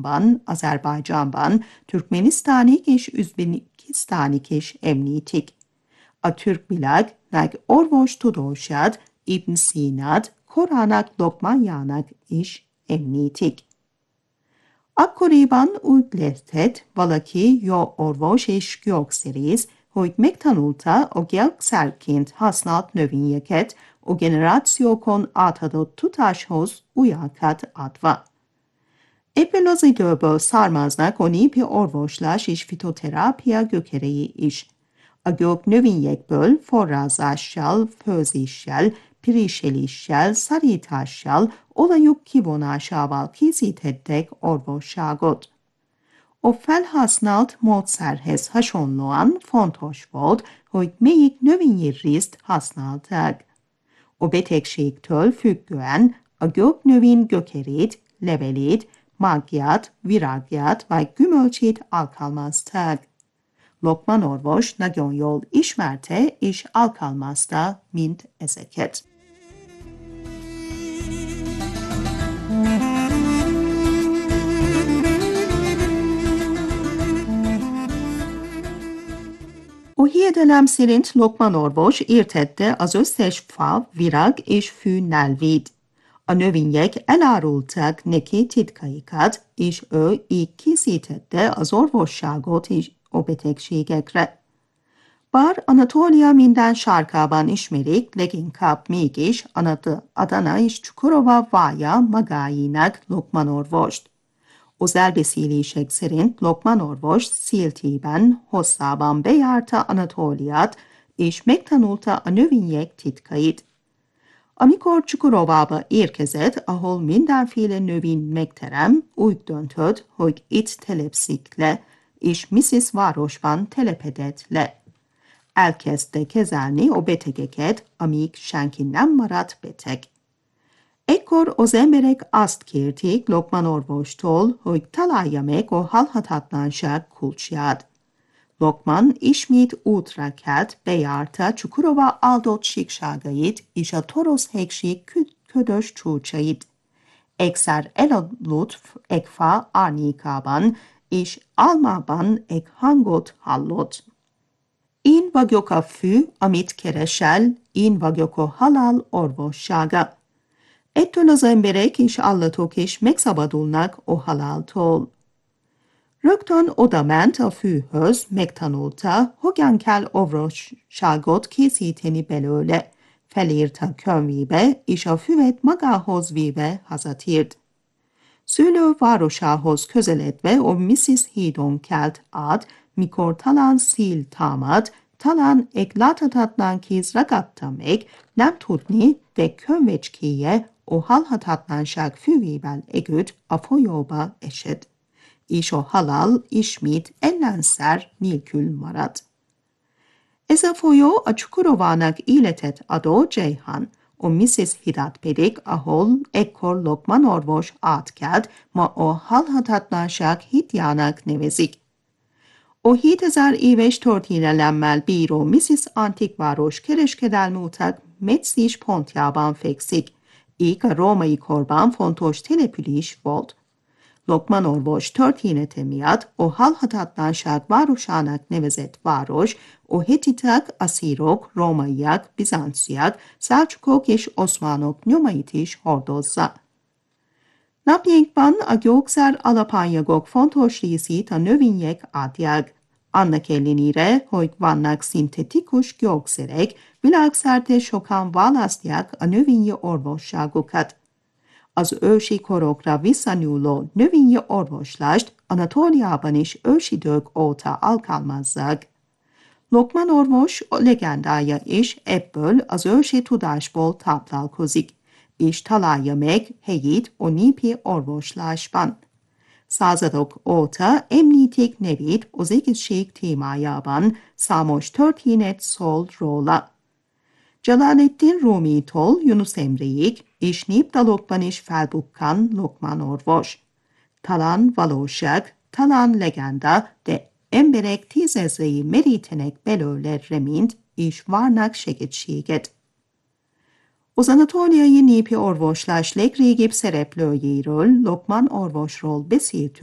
Ermenistanban, Azerbaycanban, Türkmenistan'ı és Üzbekistan'ı keş emnitik. A Türk bilag nag orvos tudósad, Ibn Sinad, Korának Lokmanjának is említik. Akkoriban úgy lehetett valaki jó orvos és gyógyszerész, hogy megtanulta a gyógyszerként használt növényeket a generációkon átadott tudáshoz újakat adva. Ebből az időből származnak a népi orvoslás és fitoterápia gyökerei is. A gyógynövényekből forrázással, főzéssel, piríseléssel, szarítással, olajok kivonásával készítettek orvosságot. A felhasznált módszerhez hasonlóan fontos volt, hogy melyik növényi részt használták. A betegségtől függően a gyógynövény gyökerét, levelét, mágját, virágját vagy gyümölcsét alkalmazták. Lokman orvos nagyon jól ismerte és alkalmazta mind ezeket. A hiedelem szerint Lokman orvos értette az összes fa, virág és fű nyelvét. A növények elárulták neki titkaikat, és ő így készítette az orvosságot és a betegségekre. Bár Anatólia minden sarkában ismerik, leginkább mégis Adana és Csukurova vallja magáinak Lokman orvost. Az elbeszélések szerint Lokman orvos széltében, hosszában bejárta Anatóliát, és megtanulta a növények titkait. Amikor Csukurovába érkezett, ahol mindenféle növény megterem, úgy döntött, hogy itt telepszik le, és Mrs. városban telepedett le. Elkezdte kezelni a betegeket, amíg senki nem maradt beteg. Ekkor az emberek azt kérték Lokman orvostól, hogy találja meg a halhatatlanság kulcsját. Lokman ismét útra kelt, bejárta Csukurova áldott síkságait és a Torosz-hegység ködös csúcsait. Egyszer elaludt egy fa árnyékában, és álmában egy hangot hallott. Én vagyok a fű, amit keresel, én vagyok a halál orvossága. Ettől az emberek és állatok is megszabadulnak a haláltól. Rögtön odament a fűhöz, megtanulta, hogyan kell orvosságot készíteni belőle, felírta könyvébe, és a füvet magához véve hazatért. Szülő városához közeledve a Mrs. hídon kelt át, mikor talán szél támad, talán egy láthatatlan kéz ragadta meg, nem tudni, de könyvecskéje a halhatatlanság füvével együtt a folyóba esett, és a halál ismét ellenszer nélkül maradt. Ez a folyó a Csukurovának életet adó Ceyhan, a Mrs. hidat pedig, ahol ekkor Lokman orvos átkelt, ma a halhatatlanság hídjának nevezik. A 7000 éves történelemmel bíró Mrs. Antikváros kereskedelmi utak meccés pontjában fekszik, így a római korban fontos település volt. Lokman orvos története miatt a halhatatlanság városának nevezett város a hetitek, asszírok, rómaiak, bizánciak, szeldzsukok és oszmánok nyomait is hordozza. Napjainkban a gyógyszer alapanyagok fontos részét a növények adják. Annak ellenére, hogy vannak szintetikus gyógyszerek, világszerte sokan választják a növényi orvosságokat. Az ősi korokra visszanyúló növényi orvoslást Anatóliában is ősidők óta alkalmazzák. Lokman orvos legendája is ebből az ősi tudásból táplálkozik, és találja meg helyét a népi orvoslásban. Századok óta említik nevét az egészség témájában, számos történet szól róla. Celaleddin Rumitól Yunus Emreig és népdalokban is felbukkan Lokman orvos. Talán valóság, talán legenda, de emberek tízezrei merítenek belőle reményt és várnak segítséget. Az anatóliai népi orvoslás legrégibb szereplőjéről, Lokman orvosról beszéltünk.